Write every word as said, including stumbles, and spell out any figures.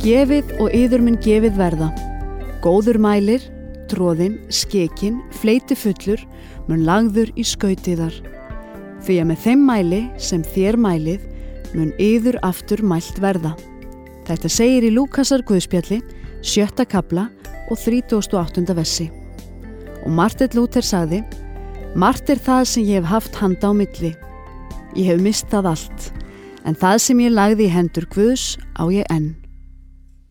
Gefið og yður mun gefið verða. Góður mælir, troðinn, skekinn, fleytifullur, mun lagður í skautiðar. Því að með þeim mæli sem þér mælið, mun yður aftur mælt verða. Þetta segir í Lúkasar Guðspjalli, sjötta kafla og þrítugasta og áttunda versi. Og Marteinn Lúther sagði: Margt er það sem ég hef haft handa á milli. Ég hef misst það allt, en það sem ég lagði í hendur Guðs á ég enn.